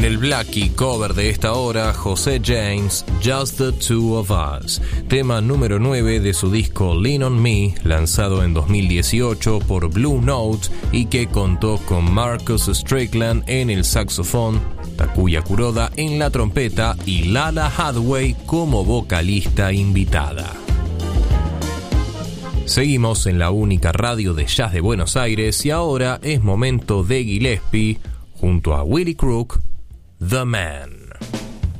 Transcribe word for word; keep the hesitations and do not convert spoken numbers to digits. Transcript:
el Blackie cover de esta hora, José James, Just the Two of Us, tema número nueve de su disco Lean on Me, lanzado en dos mil dieciocho por Blue Note y que contó con Marcus Strickland en el saxofón, Takuya Kuroda en la trompeta y Lala Hathaway como vocalista invitada. Seguimos en la única radio de jazz de Buenos Aires y ahora es momento de Gillespie junto a Willie Crook, The Man.